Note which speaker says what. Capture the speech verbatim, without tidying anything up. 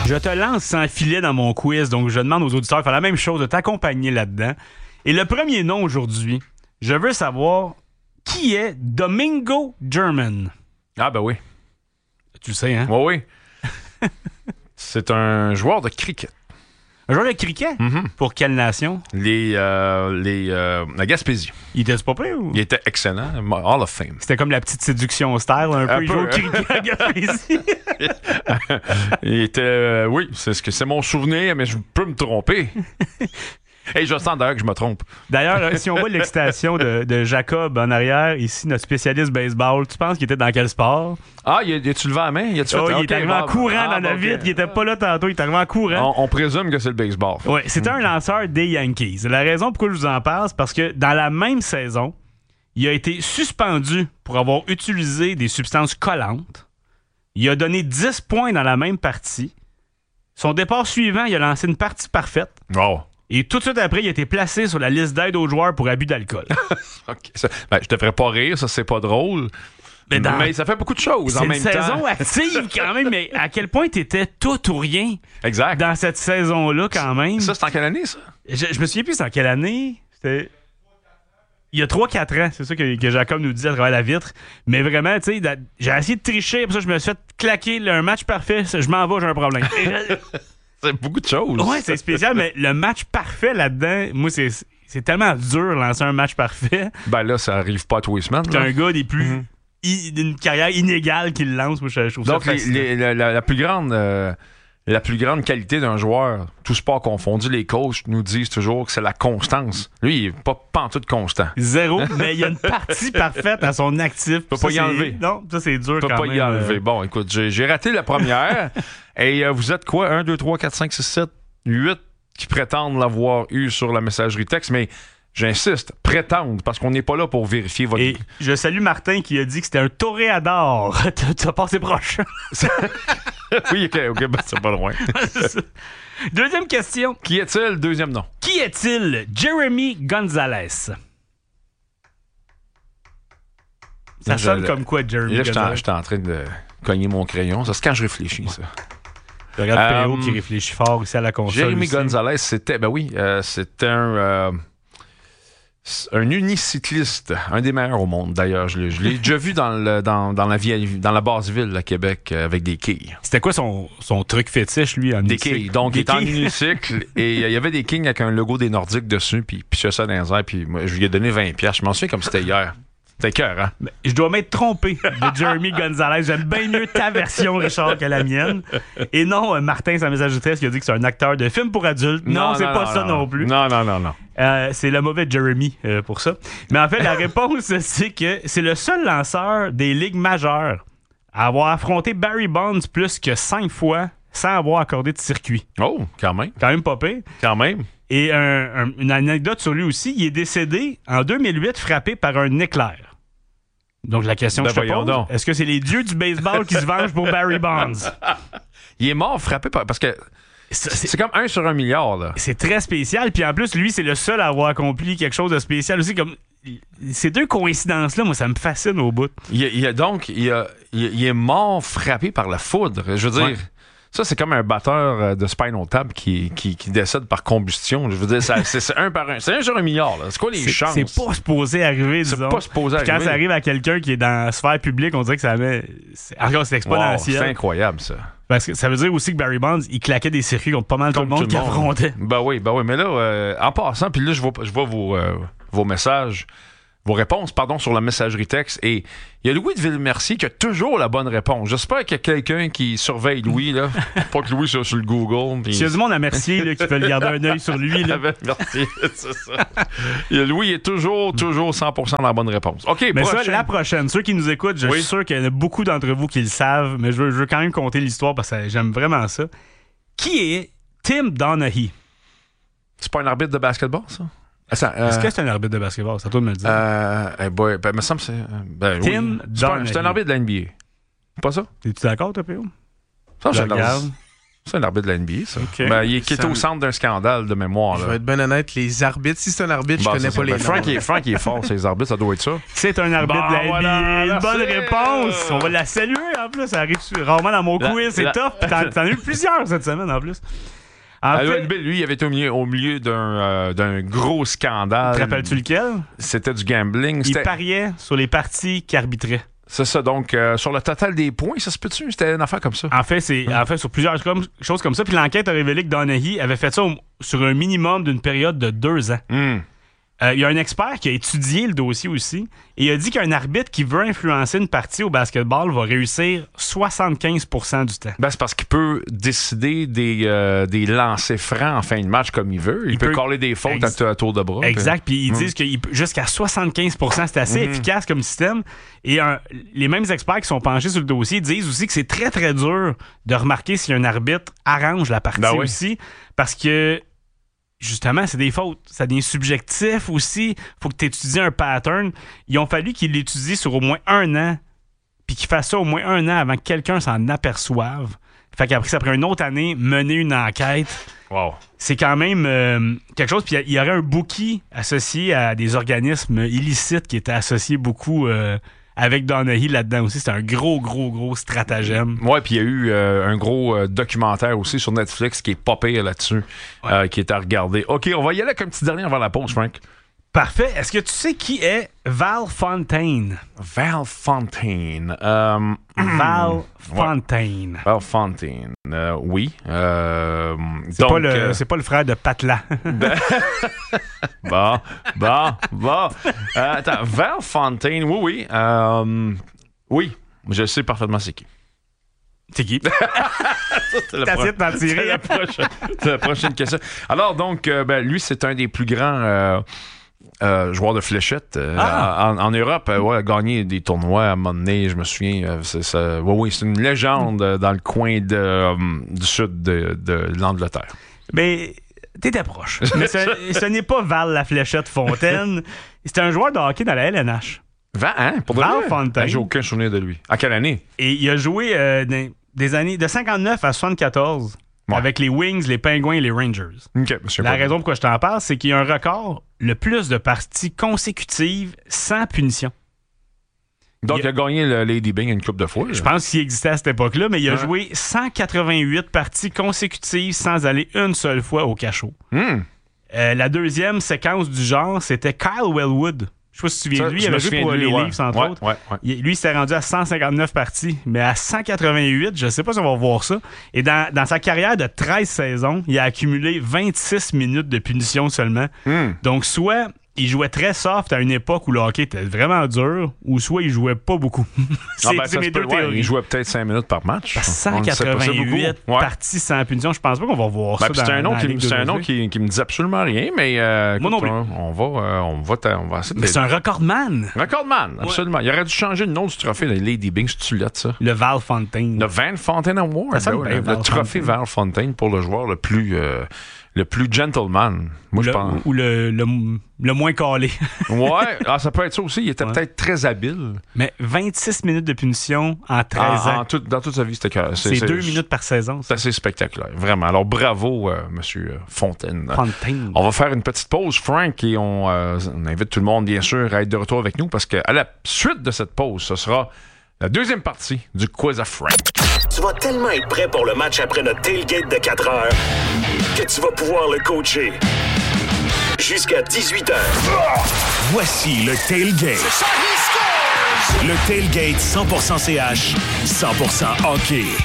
Speaker 1: Je te lance sans filet dans mon quiz, donc je demande aux auditeurs de faire la même chose, de t'accompagner là-dedans. Et le premier nom aujourd'hui, je veux savoir qui est Domingo German.
Speaker 2: Ah, ben oui.
Speaker 1: Tu le sais, hein?
Speaker 2: Oui, oui. C'est un joueur de cricket.
Speaker 1: Un joueur de cricket?
Speaker 2: Mm-hmm.
Speaker 1: Pour quelle nation?
Speaker 2: Les, euh, les, euh, la Gaspésie.
Speaker 1: Il était pas pire ou?
Speaker 2: Il était excellent. Hall of Fame.
Speaker 1: C'était comme la petite séduction style, un, un peu. Il jouait au cricket à Gaspésie.
Speaker 2: Il était... Euh, oui, c'est ce que c'est mon souvenir, mais je peux me tromper. Et je sens d'ailleurs que je me trompe.
Speaker 1: D'ailleurs, si on voit l'excitation de, de Jacob en arrière, ici, notre spécialiste baseball, tu penses qu'il était dans quel sport?
Speaker 2: Ah, il a-tu levé la main? Il, a-tu
Speaker 1: oh,
Speaker 2: fait...
Speaker 1: il
Speaker 2: okay,
Speaker 1: est arrivé en courant
Speaker 2: ah,
Speaker 1: dans la
Speaker 2: okay.
Speaker 1: vitre. Il était pas là tantôt, il est arrivé en courant.
Speaker 2: On, on présume que c'est le baseball.
Speaker 1: Oui, c'était un lanceur des Yankees. La raison pourquoi je vous en parle, c'est parce que dans la même saison, il a été suspendu pour avoir utilisé des substances collantes. Il a donné dix points dans la même partie. Son départ suivant, il a lancé une partie parfaite.
Speaker 2: Oh.
Speaker 1: Et tout de suite après, il a été placé sur la liste d'aide aux joueurs pour abus d'alcool.
Speaker 2: Okay. Ça, ben, je devrais pas rire, ça c'est pas drôle. Mais, dans... mais ça fait beaucoup de choses en même temps.
Speaker 1: C'est une saison active quand même, mais à quel point t'étais tout ou rien
Speaker 2: exact.
Speaker 1: Dans cette saison-là quand même.
Speaker 2: Ça, c'est en quelle année, ça?
Speaker 1: Je, je me souviens plus c'est en quelle année. C'était... Il y a trois quatre ans, c'est ça que, que Jacob nous dit à travers la vitre. Mais vraiment, tu sais, j'ai essayé de tricher, pour ça je me suis fait claquer là, un match parfait, je m'en vais, j'ai un problème.
Speaker 2: C'est beaucoup de choses.
Speaker 1: Ouais, c'est spécial, mais le match parfait là-dedans, moi, c'est, c'est tellement dur de lancer un match parfait.
Speaker 2: Ben là, ça arrive pas à tous les semaines.
Speaker 1: C'est un gars des plus... Mm-hmm. I, d'une carrière inégale qu'il lance, moi, je, je trouve
Speaker 2: donc,
Speaker 1: ça
Speaker 2: fascinant. Donc, la, la, la plus grande... Euh... La plus grande qualité d'un joueur, tout sport confondu, les coachs nous disent toujours que c'est la constance. Lui, il n'est pas pantoute constant.
Speaker 1: Zéro, mais il y a une partie parfaite à son actif.
Speaker 2: Il peut pas y enlever.
Speaker 1: Non, ça c'est dur
Speaker 2: quand
Speaker 1: même.
Speaker 2: Il peut pas y enlever. Euh... Bon, écoute, j'ai, j'ai raté la première. Et euh, vous êtes quoi? un, deux, trois, quatre, cinq, six, sept, huit qui prétendent l'avoir eu sur la messagerie texte, mais... J'insiste, prétendre, parce qu'on n'est pas là pour vérifier votre...
Speaker 1: Et je salue Martin qui a dit que c'était un toréador. T'as passé proche.
Speaker 2: Oui, ok, ok, ben c'est pas loin.
Speaker 1: Deuxième question.
Speaker 2: Qui est-il? Deuxième nom.
Speaker 1: Qui est-il? Jeremy Gonzalez. Ça
Speaker 2: là,
Speaker 1: sonne
Speaker 2: je,
Speaker 1: comme quoi, Jeremy
Speaker 2: là,
Speaker 1: Gonzalez?
Speaker 2: Là, j'étais en train de cogner mon crayon. Ça, c'est quand je réfléchis, ça.
Speaker 1: Je regarde P O um, qui réfléchit fort ici à la console.
Speaker 2: Jeremy
Speaker 1: aussi.
Speaker 2: Gonzalez, c'était... Ben oui, euh, c'était un... Euh, un unicycliste, un des meilleurs au monde d'ailleurs. Je l'ai, je l'ai déjà vu dans, le, dans, dans, la vieille, dans la basse ville à Québec euh, avec des quilles.
Speaker 1: C'était quoi son, son truc fétiche, lui, en
Speaker 2: Des
Speaker 1: unicycle?
Speaker 2: quilles. Donc,
Speaker 1: des
Speaker 2: il était en unicycle et il euh, y avait des quilles avec un logo des Nordiques dessus, puis puis ça dans les airs, puis moi, je lui ai donné vingt piastres. Je m'en souviens comme c'était hier. C'était cœur, hein?
Speaker 1: Mais je dois m'être trompé de Jeremy Gonzalez. J'aime bien mieux ta version, Richard, que la mienne. Et non, Martin, sa messagerie texte, qui a dit que c'est un acteur de film pour adultes. Non, non c'est non, pas non, ça non, non plus.
Speaker 2: Non, non, non, non.
Speaker 1: Euh, c'est le mauvais Jeremy euh, pour ça. Mais en fait, la réponse, c'est que c'est le seul lanceur des ligues majeures à avoir affronté Barry Bonds plus que cinq fois sans avoir accordé de circuit.
Speaker 2: Oh, quand même.
Speaker 1: Quand même pas pire.
Speaker 2: Quand même.
Speaker 1: Et un, un, une anecdote sur lui aussi, il est décédé en deux mille huit frappé par un éclair. Donc la question ben que je te pose, donc. Est-ce que c'est les dieux du baseball qui se vengent pour Barry Bonds?
Speaker 2: Il est mort frappé par... Parce que c'est, c'est, c'est comme un sur un milliard, là.
Speaker 1: C'est très spécial. Puis en plus, lui, c'est le seul à avoir accompli quelque chose de spécial aussi. Comme ces deux coïncidences-là, moi, ça me fascine au bout.
Speaker 2: Il, il a donc, il, a, il, il est mort frappé par la foudre. Je veux dire... Ouais. Ça, c'est comme un batteur de Spinal Tap qui, qui, qui décède par combustion. Je veux dire, ça, c'est, c'est un par un. C'est un sur un milliard. Là. C'est quoi les
Speaker 1: c'est,
Speaker 2: chances?
Speaker 1: C'est pas supposé arriver, disons.
Speaker 2: C'est pas supposé
Speaker 1: arriver. Quand ça arrive à quelqu'un qui est dans la sphère publique, on dirait que ça met... C'est, encore, c'est exponentiel.
Speaker 2: Wow, c'est incroyable, ça.
Speaker 1: Parce que ça veut dire aussi que Barry Bonds, il claquait des circuits contre pas mal tout le monde qui affrontait.
Speaker 2: Ben oui, ben oui. Mais là, euh, en passant, puis là, je vois, je vois vos, euh, vos messages... Vos réponses, pardon, sur la messagerie texte. Et il y a Louis de Villemercier qui a toujours la bonne réponse. J'espère qu'il y a quelqu'un qui surveille Louis, là. Pas que Louis soit sur le Google. Pis...
Speaker 1: S'il y a du monde à Mercier là, qui peut le garder un œil sur lui. Là.
Speaker 2: Merci, c'est ça. Et Louis est toujours, toujours cent pour cent dans la bonne réponse. OK,
Speaker 1: mais
Speaker 2: prochaine.
Speaker 1: ça, la prochaine. Ceux qui nous écoutent, je oui. suis sûr qu'il y en a beaucoup d'entre vous qui le savent, mais je veux, je veux quand même compter l'histoire parce que j'aime vraiment ça. Qui est Tim Donaghy?
Speaker 2: C'est pas un arbitre de basketball, ça? Ça, euh,
Speaker 1: Est-ce que c'est un arbitre de basketball? C'est à toi de me le dire.
Speaker 2: Euh, eh boy, ben, me semble que c'est. Ben,
Speaker 1: Tim
Speaker 2: oui. c'est, pas, c'est un arbitre de la N B A. C'est pas ça?
Speaker 1: Es-tu d'accord, toi, P O?
Speaker 2: Ça,
Speaker 1: je
Speaker 2: regarde. C'est un arbitre de la N B A, ça.
Speaker 1: Okay.
Speaker 2: Ben, il est, qui est
Speaker 3: Ça
Speaker 2: au
Speaker 3: me...
Speaker 2: centre d'un scandale de mémoire.
Speaker 3: Je
Speaker 2: Là.
Speaker 3: vais être bien honnête, les arbitres, si c'est un arbitre,
Speaker 2: Bon,
Speaker 3: je connais
Speaker 2: c'est
Speaker 3: pas
Speaker 2: ça.
Speaker 3: les
Speaker 2: Ben,
Speaker 3: noms.
Speaker 2: Frank, est, Frank est fort, ces arbitres, ça doit être ça.
Speaker 1: C'est un arbitre
Speaker 2: Bon,
Speaker 1: de la N B A.
Speaker 2: voilà,
Speaker 1: Une bonne
Speaker 2: merci.
Speaker 1: réponse. On va la saluer en plus. Ça arrive rarement dans mon
Speaker 2: La-
Speaker 1: quiz. C'est
Speaker 2: la-
Speaker 1: tough. Puis T'en, t'en as eu plusieurs cette semaine en plus. En
Speaker 2: Alors,
Speaker 1: fait,
Speaker 2: N B A, lui, il avait été au milieu, au milieu d'un, euh, d'un gros scandale.
Speaker 1: te rappelles-tu lequel?
Speaker 2: C'était du gambling.
Speaker 1: Il
Speaker 2: C'était...
Speaker 1: pariait sur les parties qu'il arbitrait.
Speaker 2: C'est ça, donc, euh, sur le total des points, ça se peut-tu? C'était une affaire comme ça.
Speaker 1: En fait, c'est en fait sur plusieurs comme- choses comme ça. Puis l'enquête a révélé que Donaghy avait fait ça au- sur un minimum d'une période de deux ans.
Speaker 2: Hmm.
Speaker 1: Euh, Il y a un expert qui a étudié le dossier aussi et il a dit qu'un arbitre qui veut influencer une partie au basketball va réussir soixante-quinze pour cent du temps.
Speaker 2: Ben, c'est parce qu'il peut décider des, euh, des lancers francs en fin de match comme il veut. Il,
Speaker 1: Il
Speaker 2: peut,
Speaker 1: peut-
Speaker 2: coller des fautes
Speaker 1: Ex-
Speaker 2: à, à tour de bras.
Speaker 1: Exact. Puis ils
Speaker 2: Mm.
Speaker 1: disent que il peut- jusqu'à soixante-quinze pour cent, c'est assez
Speaker 2: Mhm.
Speaker 1: efficace comme système. Et un- les mêmes experts qui sont penchés sur le dossier disent aussi que c'est très, très dur de remarquer si un arbitre arrange la partie
Speaker 2: Ben oui.
Speaker 1: aussi. Parce que, justement, c'est des fautes. Ça devient subjectif aussi. Faut que tu étudies un pattern. Ils ont fallu qu'il l'étudie sur au moins un an. Puis qu'il fasse ça au moins un an avant que quelqu'un s'en aperçoive. Fait qu'après, ça prend une autre année, mener une enquête.
Speaker 2: Wow.
Speaker 1: C'est quand même euh, quelque chose. Puis il y aurait un bookie associé à des organismes illicites qui étaient associés beaucoup euh, avec Donaghy là-dedans aussi. C'est un gros, gros, gros stratagème.
Speaker 2: Ouais, puis il y a eu euh, un gros euh, documentaire aussi sur Netflix qui est pas pire là-dessus,
Speaker 1: Ouais.
Speaker 2: euh, qui est à regarder. OK, on va y aller avec un petit dernier avant la pause, Frank.
Speaker 1: Parfait. Est-ce que tu sais qui est Val Fontaine?
Speaker 2: Val Fontaine. Euh,
Speaker 1: Val Fontaine.
Speaker 2: Val Fontaine. Euh, oui. Euh,
Speaker 1: C'est
Speaker 2: donc,
Speaker 1: pas, le,
Speaker 2: euh,
Speaker 1: c'est pas le frère de Patla.
Speaker 2: Bon, bon, bon. Euh, attends, Val Fontaine, oui, oui. Euh, oui, je sais parfaitement c'est qui.
Speaker 1: C'est qui?
Speaker 2: C'est la,
Speaker 1: T'as
Speaker 2: pro-
Speaker 1: essayé de t'en
Speaker 2: c'est
Speaker 1: tirer.
Speaker 2: la prochaine, c'est la prochaine question. Alors, donc, euh, ben, lui, c'est un des plus grands euh, euh, joueurs de fléchettes euh,
Speaker 1: Ah!
Speaker 2: en, en Europe. Euh, ouais, a gagné des tournois à un moment donné, je me souviens. Euh, c'est, ça, ouais, oui, c'est une légende euh, dans le coin de, euh, du sud de, de l'Angleterre.
Speaker 1: Mais t'étais proche. Mais ce, ce n'est pas Val la fléchette Fontaine. C'est un joueur de hockey dans la L N H.
Speaker 2: Val, hein? Pour de
Speaker 1: Val
Speaker 2: vrai?
Speaker 1: Fontaine.
Speaker 2: Ah, j'ai aucun souvenir de lui. À quelle année?
Speaker 1: Et il a joué euh, des, des années de cinquante-neuf à soixante-quatorze
Speaker 2: Ouais.
Speaker 1: avec les Wings, les Pingouins et les Rangers.
Speaker 2: OK, monsieur.
Speaker 1: La
Speaker 2: Paul.
Speaker 1: raison pourquoi je t'en parle, c'est qu'il y a un record le plus de parties consécutives sans punition.
Speaker 2: Donc,
Speaker 1: il
Speaker 2: il a gagné le Lady Bing une couple de fois.
Speaker 1: Je pense qu'il existait à cette époque-là, mais il a
Speaker 2: Ouais.
Speaker 1: joué cent quatre-vingt-huit parties consécutives sans aller une seule fois au cachot.
Speaker 2: Hmm.
Speaker 1: Euh, la deuxième séquence du genre, c'était Kyle Wellwood. Je sais pas si tu te souviens
Speaker 2: Ça,
Speaker 1: de lui,
Speaker 2: je
Speaker 1: il
Speaker 2: me
Speaker 1: avait joué
Speaker 2: souviens
Speaker 1: pour
Speaker 2: de lui,
Speaker 1: les
Speaker 2: ouais.
Speaker 1: Leafs, entre
Speaker 2: Ouais,
Speaker 1: autres.
Speaker 2: ouais, ouais.
Speaker 1: Il- lui, il s'est rendu à cent cinquante-neuf parties, mais à cent quatre-vingt-huit, je sais pas si on va voir ça. Et dans, dans sa carrière de treize saisons, il a accumulé vingt-six minutes de punition seulement.
Speaker 2: Hmm.
Speaker 1: Donc, soit il jouait très soft à une époque où le hockey était vraiment dur, ou soit il jouait pas beaucoup. c'est
Speaker 2: Ah, ben,
Speaker 1: c'est
Speaker 2: ça
Speaker 1: mes
Speaker 2: se peut,
Speaker 1: deux
Speaker 2: ouais,
Speaker 1: théories.
Speaker 2: il jouait peut-être cinq minutes par match. On ne sait pas, c'est
Speaker 1: cent quatre-vingt-huit
Speaker 2: beaucoup. Ouais.
Speaker 1: parties sans punition. Je pense pas qu'on va voir
Speaker 2: Ben,
Speaker 1: ça
Speaker 2: puis c'est
Speaker 1: dans,
Speaker 2: un nom,
Speaker 1: dans la
Speaker 2: qui,
Speaker 1: Ligue
Speaker 2: c'est un nom
Speaker 1: d'aujourd'hui.
Speaker 2: qui, qui me dit absolument rien, mais euh,
Speaker 1: Moi non
Speaker 2: écoute,
Speaker 1: plus.
Speaker 2: on, on va, euh, on va, t'a- on va essayer de
Speaker 1: Mais c'est un recordman,
Speaker 2: Recordman, absolument. Il aurait dû changer le nom du trophée de Lady Bing, c'est-tu lettre, ça?
Speaker 1: le Val Fontaine.
Speaker 2: Le Van Fontaine Award.
Speaker 1: Ça sonne
Speaker 2: ben,
Speaker 1: bien,
Speaker 2: le,
Speaker 1: Val
Speaker 2: le trophée
Speaker 1: Fontaine.
Speaker 2: Val Fontaine pour le joueur le plus, euh, le plus gentleman. Moi, je
Speaker 1: Le-
Speaker 2: pense.
Speaker 1: Ou le, le, le moins calé.
Speaker 2: Ouais, ah, ça peut être ça aussi. Il était
Speaker 1: Ouais.
Speaker 2: peut-être très habile.
Speaker 1: Mais vingt-six minutes de punition en treize
Speaker 2: En-
Speaker 1: ans.
Speaker 2: en tout- dans toute sa vie, c'était que-
Speaker 1: C'est deux minutes par saison.
Speaker 2: C'est
Speaker 1: ça.
Speaker 2: assez spectaculaire, vraiment. Alors, bravo, euh, monsieur euh, Fontaine.
Speaker 1: Fontaine.
Speaker 2: On va faire une petite pause, Frank, et on, euh, on invite tout le monde, bien sûr, à être de retour avec nous parce qu'à la suite de cette pause, ce sera la deuxième partie du Quiz à Frank.
Speaker 4: Tu vas tellement être prêt pour le match après notre tailgate de quatre heures que tu vas pouvoir le coacher jusqu'à dix-huit heures.
Speaker 5: Voici le Tailgate. Le Tailgate cent pour cent C H, cent pour cent hockey.